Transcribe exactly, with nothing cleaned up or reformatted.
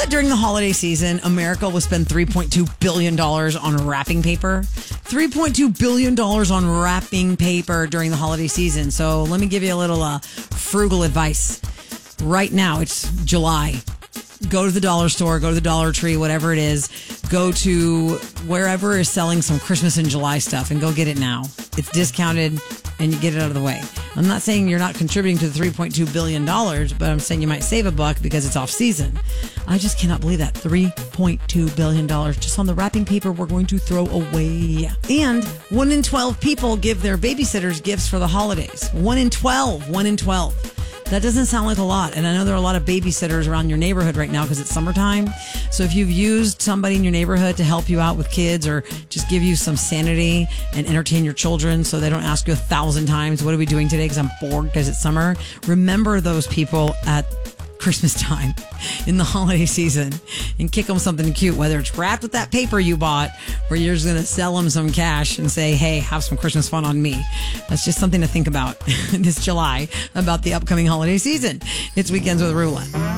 during the holiday season, America will spend three point two billion dollars on wrapping paper. three point two billion dollars on wrapping paper during the holiday season. So let me give you a little uh, frugal advice. Right now, it's July. Go to the dollar store, go to the Dollar Tree, whatever it is. Go to wherever is selling some Christmas in July stuff and go get it now. It's discounted and you get it out of the way. I'm not saying you're not contributing to the three point two billion dollars, but I'm saying you might save a buck because it's off season. I just cannot believe that. three point two billion dollars just on the wrapping paper we're going to throw away. And one in twelve people give their babysitters gifts for the holidays. One in twelve. One in twelve. That doesn't sound like a lot. And I know there are a lot of babysitters around your neighborhood right now because it's summertime. So if you've used somebody in your neighborhood to help you out with kids or just give you some sanity and entertain your children so they don't ask you a thousand times, what are we doing today because I'm bored because it's summer? Remember those people at Christmas time in the holiday season and kick them something cute, whether it's wrapped with that paper you bought or you're just going to sell them some cash and say, hey, have some Christmas fun on me. That's just something to think about this July about the upcoming holiday season. It's Weekends with Rula.